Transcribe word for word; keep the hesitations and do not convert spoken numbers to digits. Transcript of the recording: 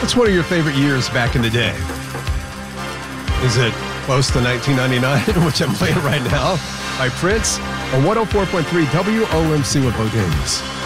What's one of your favorite years back in the day? Is it close to nineteen ninety-nine, which I'm playing right now, by Prince, or one oh four point three W O M C with Bo Davis?